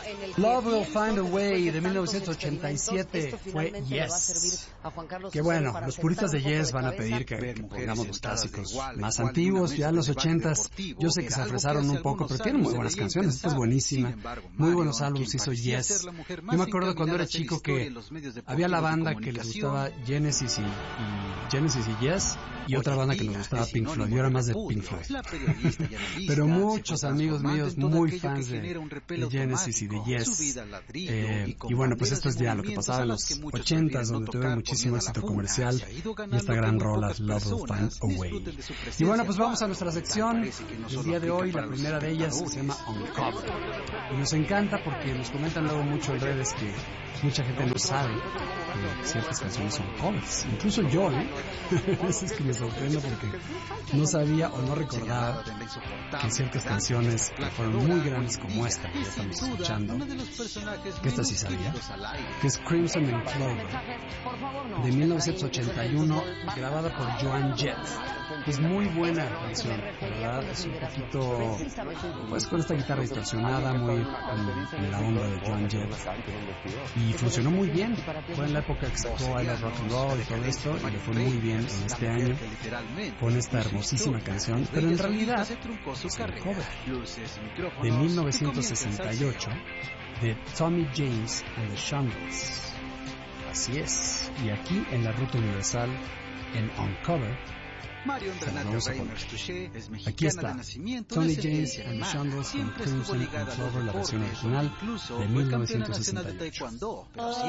Love Will Find a Way de 1987 fue Yes. Que bueno, los puristas de Yes van a pedir que pongamos los clásicos más antiguos, ya en los 80s. Yo sé que se apresaron un poco, pero tienen muy buenas canciones. Esta es buenísima. Muy buenos álbumes hizo Yes. Yo me acuerdo cuando era chico que había la banda que les gustaba Genesis y Yes, y otra banda que nos gustaba Pink Floyd. Yo era más de Pink Floyd. Pero muchos amigos míos muy fans de Genesis y de Yes. Y bueno, pues esto es ya lo que pasaba en los 80s, donde tuvieron muchísimo éxito comercial, y esta gran rola Love Will Find a Way. Y bueno, pues vamos a nuestra sección del día de hoy. La primera de ellas se llama Uncover, y nos encanta porque nos comentan luego mucho en redes que mucha gente no sabe que ciertas canciones son covers, incluso yo, eso es que me sorprendo porque no sabía o no recordaba que ciertas canciones que fueron muy grandes como esta que ya estamos escuchando, que esta sí sabía, que es Crimson and Clover de 1981, grabada por Joan Jett. Es muy buena canción, la verdad, es un poquito, pues con esta guitarra distorsionada, muy en la onda de Joan Jett, y funcionó muy bien. Fue en la época que sacó I Love Rock and Roll y todo esto, y le fue muy bien en este año con esta hermosísima canción, pero en realidad es un cover de 1968 de Tommy James and the Shondells. Así es, y aquí en la Ruta Universal, en Uncover, se la vamos a poner. Aquí está Tommy James and the Shondells con Crimson and Clover, la versión original de 1968.